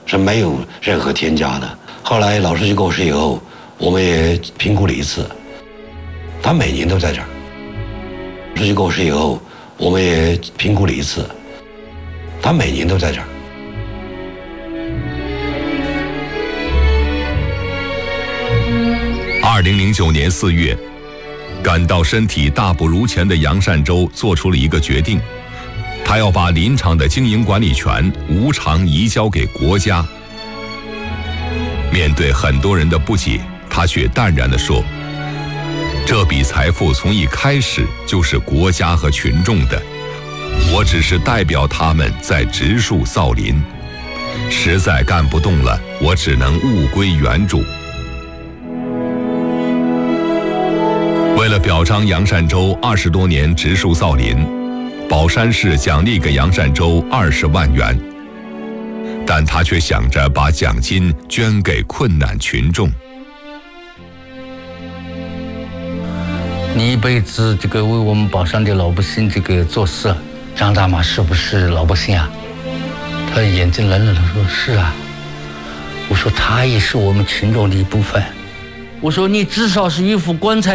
是没有任何添加的。后来老书记过世以后，我们也评估了一次，他每年都在这儿。书记过世以后，我们也评估了一次，他每年都在这儿。 2009年4月，感到身体大不如前的杨善洲做出了一个决定，他要把林场的经营管理权无偿移交给国家。面对很多人的不解，他却淡然地说：“这笔财富从一开始就是国家和群众的，我只是代表他们在植树造林，实在干不动了，我只能物归原主。”为了表彰杨善洲20多年植树造林，宝山市奖励给杨善洲20万元，但他却想着把奖金捐给困难群众。 你一辈子为我们宝山的老百姓做事，张大妈是不是老百姓啊？他眼睛冷冷地说：“是啊。”我说：“他也是我们群众的一部分。”我说：“你至少是一副棺材。”